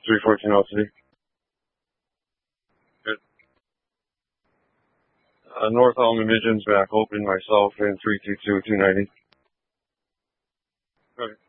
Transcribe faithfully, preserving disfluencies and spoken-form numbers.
three fourteen L T D. Good. Uh, North Elm Emissions back open myself in three two two two ninety. Okay.